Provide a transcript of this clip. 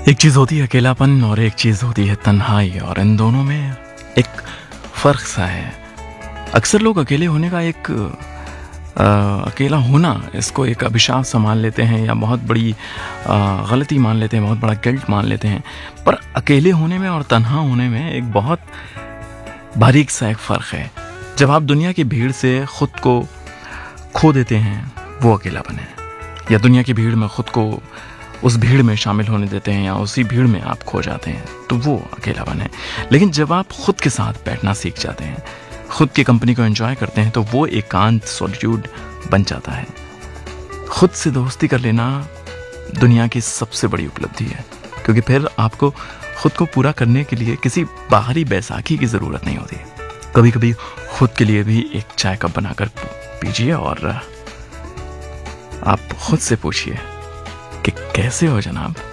एक चीज़ होती है अकेलापन और एक चीज़ होती है तन्हाई, और इन दोनों में एक फ़र्क सा है। अक्सर लोग अकेले होने का अकेला होना इसको एक अभिशाप सा मान लेते हैं या बहुत बड़ी गलती मान लेते हैं, बहुत बड़ा गिल्ट मान लेते हैं। पर अकेले होने में और तन्हा होने में एक बहुत बारीक सा एक फ़र्क है। जब आप दुनिया की भीड़ से खुद को खो देते हैं वो अकेलापन है, या दुनिया की भीड़ में खुद को उस भीड़ में शामिल होने देते हैं या उसी भीड़ में आप खो जाते हैं तो वो अकेलापन है। लेकिन जब आप खुद के साथ बैठना सीख जाते हैं, खुद की कंपनी को एंजॉय करते हैं, तो वो एकांत सॉलिट्यूड बन जाता है। खुद से दोस्ती कर लेना दुनिया की सबसे बड़ी उपलब्धि है, क्योंकि फिर आपको खुद को पूरा करने के लिए किसी बाहरी बैसाखी की ज़रूरत नहीं होती। कभी कभी खुद के लिए भी एक चाय कप बनाकर पीजिए और आप खुद से पूछिए कि कैसे हो जनाब।